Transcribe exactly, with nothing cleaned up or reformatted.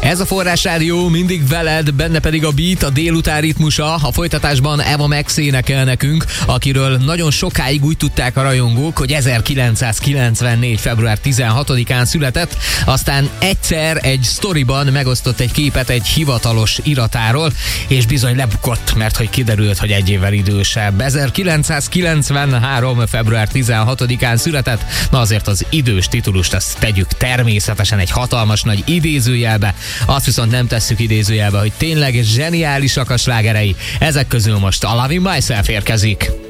Ez a Forrás Rádió, mindig veled, benne pedig a beat, a délután ritmusa. A folytatásban Eva Max énekel nekünk, akiről nagyon sokáig úgy tudták a rajongók, hogy ezerkilencszázkilencvennégy. február tizenhatodikán született, aztán egyszer egy sztoriban megosztott egy képet egy hivatalos iratáról, és bizony lebukott, mert hogy kiderült, hogy egy évvel idősebb. ezerkilencszázkilencvenhárom. február tizenhatodikán született, na azért az idős titulust azt tegyük természetesen egy hatalmas nagy idézőjelbe. Azt viszont nem tesszük idézőjelbe, hogy tényleg zseniálisak a slágerei. Ezek közül most a Loving Myself érkezik.